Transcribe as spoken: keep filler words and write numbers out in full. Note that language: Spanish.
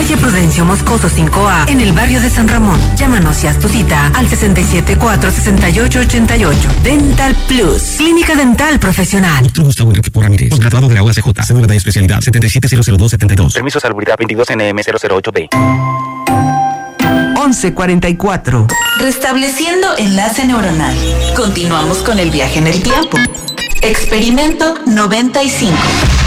Calle Prudencio Moscoso cinco A, en el barrio de San Ramón. Llámanos y haz tu cita al sesenta y siete cuatro, sesenta y ocho ochenta y ocho. Dental Plus, clínica dental profesional. Doctor Gustavo Enrique Ramírez, posgraduado de la U A C J, cédula de especialidad setenta y siete cero cero dos setenta y dos. Permiso de salubridad veintidós N M cero cero ocho B. once cuarenta y cuatro. Restableciendo enlace neuronal. Continuamos con el viaje en el tiempo. Experimento noventa y cinco.